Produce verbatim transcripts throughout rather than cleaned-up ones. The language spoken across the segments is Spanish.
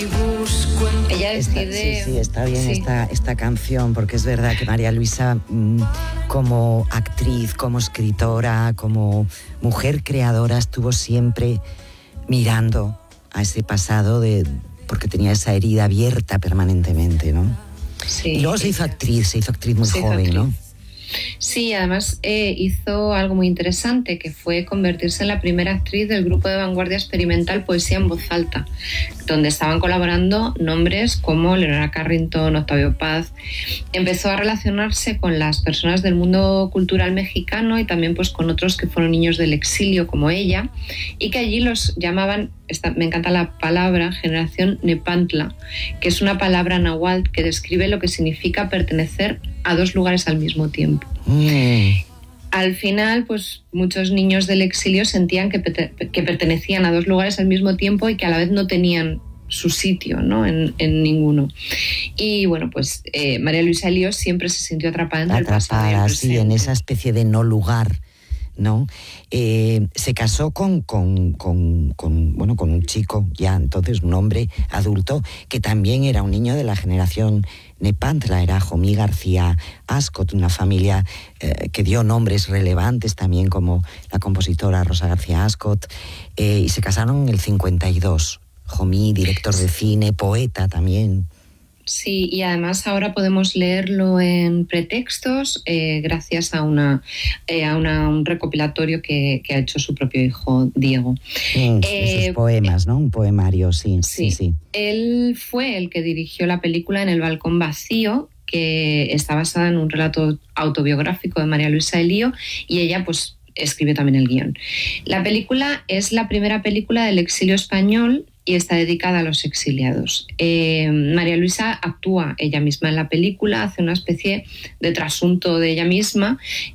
Ella decide... Está, sí, sí, está bien sí. esta, esta canción, porque es verdad que María Luisa, mmm, como actriz, como escritora, como mujer creadora, estuvo siempre mirando a ese pasado, de porque tenía esa herida abierta permanentemente, ¿no? Sí. Y luego se hizo actriz, se hizo actriz muy se joven, actriz. ¿no? Sí, además eh, hizo algo muy interesante, que fue convertirse en la primera actriz del grupo de vanguardia experimental Poesía en Voz Alta, donde estaban colaborando nombres como Leonora Carrington, Octavio Paz. Empezó a relacionarse con las personas del mundo cultural mexicano y también pues con otros que fueron niños del exilio como ella, y que allí los llamaban, esta, me encanta la palabra, generación Nepantla, que es una palabra náhuatl que describe lo que significa pertenecer a dos lugares al mismo tiempo. Mm. Al final, pues muchos niños del exilio sentían que, que pertenecían a dos lugares al mismo tiempo y que a la vez no tenían su sitio, ¿no? en, en ninguno. Y bueno, pues eh, María Luisa Elío siempre se sintió atrapada entre atrapada, el pasado y el presente. Sí, en esa especie de no lugar, ¿no? Eh, se casó con, con, con, con, bueno, con un chico, ya entonces un hombre adulto, que también era un niño de la generación Nepantla, era Jomí García Ascot, una familia eh, que dio nombres relevantes también, como la compositora Rosa García Ascot, eh, y se casaron en el cincuenta y dos. Jomí, director de cine, poeta también. Sí, y además ahora podemos leerlo en pretextos eh, gracias a, una, eh, a una, un recopilatorio que, que ha hecho su propio hijo Diego. Mm, eh, esos poemas, ¿no? Un poemario, sí, sí, sí, sí. Él fue el que dirigió la película En el balcón vacío, que está basada en un relato autobiográfico de María Luisa Elío, y ella pues escribió también el guión. La película es la primera película del exilio español y está dedicada a los exiliados. Eh, María Luisa actúa ella misma en la película, hace una especie de trasunto de ella misma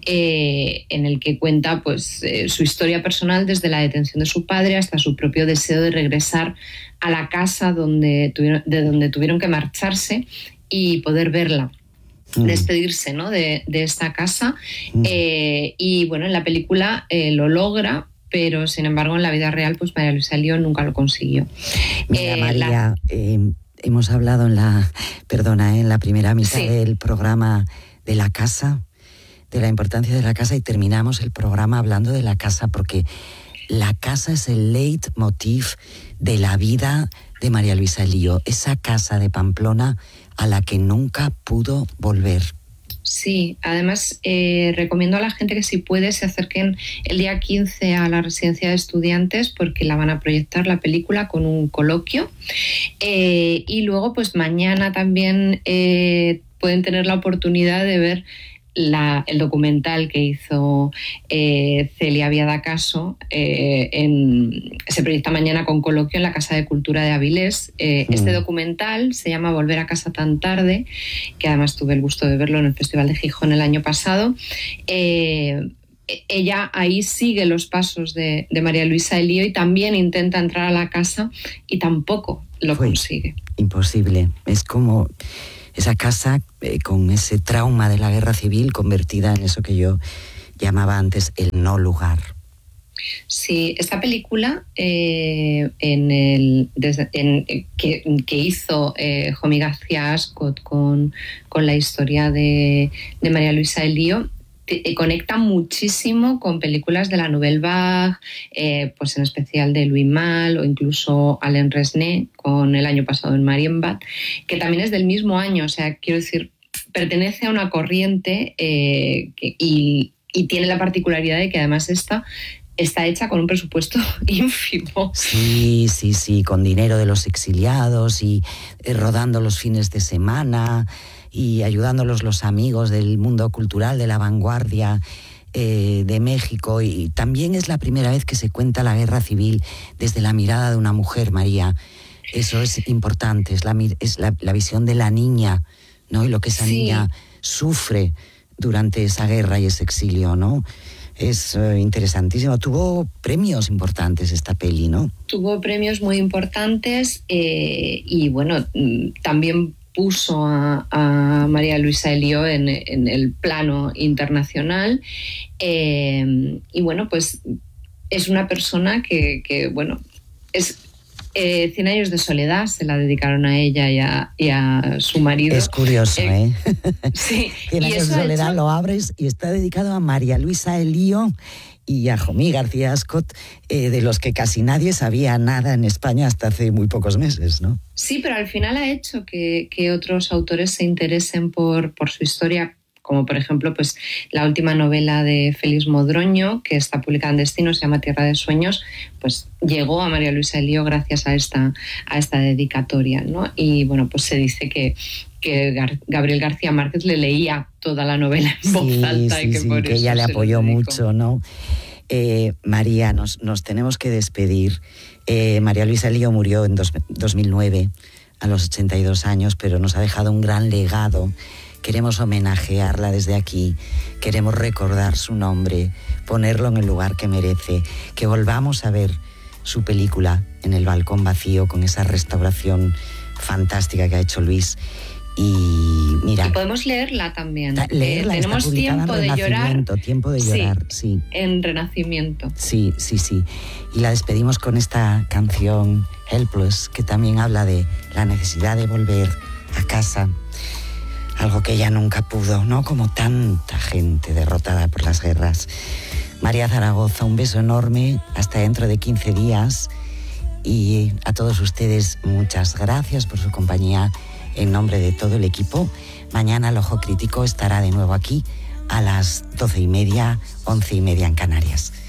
eh, en el que cuenta pues, eh, su historia personal desde la detención de su padre hasta su propio deseo de regresar a la casa donde tuvieron, de donde tuvieron que marcharse y poder verla. Mm. Despedirse, ¿no? de, de esta casa. Mm. Eh, y bueno, en la película eh, lo logra, pero sin embargo en la vida real pues María Luisa Elío nunca lo consiguió. Mira, eh, María, la... eh, hemos hablado en la, perdona, en la primera mitad sí. del programa de la casa, de la importancia de la casa, y terminamos el programa hablando de la casa, porque la casa es el leitmotiv de la vida de María Luisa Elío, esa casa de Pamplona a la que nunca pudo volver. Sí, además eh, recomiendo a la gente que si puede se acerquen el día quince a la residencia de estudiantes, porque la van a proyectar la película con un coloquio, eh, y luego pues mañana también eh, pueden tener la oportunidad de ver La, el documental que hizo eh, Celia Viadacaso, eh, en, se proyecta mañana con coloquio en la Casa de Cultura de Avilés. Eh, mm. Este documental se llama Volver a casa tan tarde, que además tuve el gusto de verlo en el Festival de Gijón el año pasado. Eh, ella ahí sigue los pasos de, de María Luisa Elío y también intenta entrar a la casa y tampoco lo Fue consigue. Imposible, es como... esa casa eh, con ese trauma de la guerra civil convertida en eso que yo llamaba antes el no lugar. Sí, esta película eh, en el, desde, en, que, que hizo eh, Jomí García Ascot con, con la historia de, de María Luisa Elío te, conecta muchísimo con películas de la Nouvelle Vague, eh, pues en especial de Louis Malle o incluso Alain Resnais con El año pasado en Marienbad, que también es del mismo año, o sea, quiero decir, pertenece a una corriente eh, que, y, y tiene la particularidad de que además esta está hecha con un presupuesto ínfimo. Sí, sí, sí, con dinero de los exiliados y eh, rodando los fines de semana y ayudándolos los amigos del mundo cultural, de la vanguardia eh, de México. Y también es la primera vez que se cuenta la guerra civil desde la mirada de una mujer, María. Eso es importante, es la, es la, la visión de la niña, ¿no? Y lo que esa sí. niña sufre durante esa guerra y ese exilio, ¿no? Es uh, interesantísimo. Tuvo premios importantes esta peli, ¿no? Tuvo premios muy importantes eh, y bueno, también puso a, a María Luisa Elío en, en el plano internacional eh, y bueno, pues es una persona que, que bueno, es... Eh, Cien años de soledad se la dedicaron a ella y a, y a su marido. Es curioso, ¿eh? eh sí. Cien años de soledad hecho... lo abres y está dedicado a María Luisa Elío y a Jomí García Ascot, eh, de los que casi nadie sabía nada en España hasta hace muy pocos meses, ¿no? Sí, pero al final ha hecho que, que otros autores se interesen por, por su historia, como por ejemplo pues, la última novela de Félix Modroño, que está publicada en Destino, se llama Tierra de Sueños, pues llegó a María Luisa Elío gracias a esta, a esta dedicatoria, ¿no? Y bueno, pues se dice que, que Gar- Gabriel García Márquez le leía toda la novela en voz sí, alta sí, y que sí, por que eso ella le se apoyó mucho, ¿no? Eh, María, nos, nos tenemos que despedir. Eh, María Luisa Elío murió en dos, dos mil nueve, a los ochenta y dos años, pero nos ha dejado un gran legado. Queremos homenajearla desde aquí, queremos recordar su nombre, ponerlo en el lugar que merece, que volvamos a ver su película en El balcón vacío con esa restauración fantástica que ha hecho Luis. Y mira, y podemos leerla también. Leerla, eh, tenemos tiempo de llorar. Tiempo de llorar, sí, sí. En Renacimiento. Sí, sí, sí. Y la despedimos con esta canción Helpless, que también habla de la necesidad de volver a casa. Algo que ella nunca pudo, ¿no? Como tanta gente derrotada por las guerras. María Zaragoza, un beso enorme. Hasta dentro de quince días. Y a todos ustedes, muchas gracias por su compañía. En nombre de todo el equipo, mañana el Ojo Crítico estará de nuevo aquí a las doce y media, once y media en Canarias.